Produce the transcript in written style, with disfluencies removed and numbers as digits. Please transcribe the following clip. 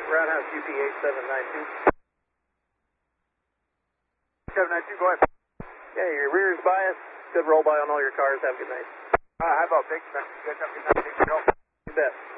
Roundhouse UP 8792. 792, go ahead. Yeah, your rear is biased. Good roll by on all your cars. Have a good night. How about big? You guys have a good night. Thanks for your help. You bet.